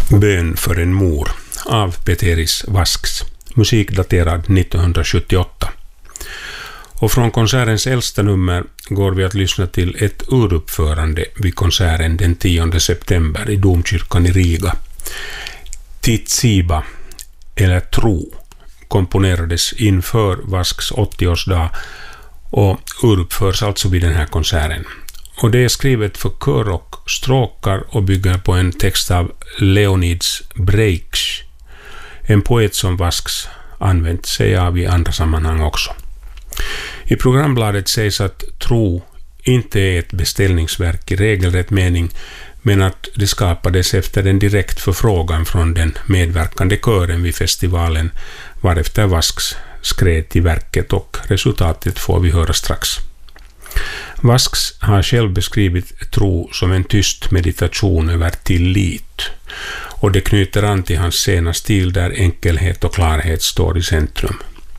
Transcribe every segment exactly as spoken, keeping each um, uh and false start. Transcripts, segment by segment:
Bön för en mor av Peteris Vasks, musik daterad nittonhundrasjuttioåtta. Och från konsertens äldsta nummer går vi att lyssna till ett uruppförande vid konserten den tionde september i domkyrkan i Riga. Tsiba, eller Tro, komponerades inför Vasks åttioårsdag och uruppförs alltså vid den här konserten. Och det är skrivet för kör och stråkar och bygger på en text av Leonids Breiks, en poet som Vasks använt sig av i andra sammanhang också. I programbladet sägs att Tro inte är ett beställningsverk i regelrätt mening, men att det skapades efter en direkt förfrågan från den medverkande kören vid festivalen, varefter Vasks skrev till verket, och resultatet får vi höra strax. Vasks har själv beskrivit Tro som en tyst meditation över tillit, och det knyter an till hans sena stil där enkelhet och klarhet står i centrum.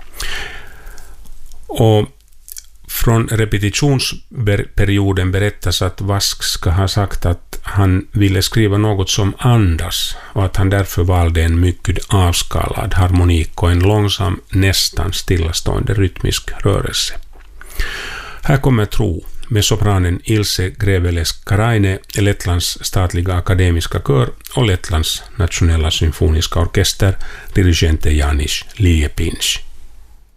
Och från repetitionsperioden berättas att Vask ska ha sagt att han ville skriva något som andas och att han därför valde en mycket avskalad harmonik och en långsam, nästan stillastående rytmisk rörelse. Här kommer Tro med sopranen Ilse Greveles-Karaine, Lettlands statliga akademiska kör och Lettlands nationella symfoniska orkester, dirigente Janis Liepins.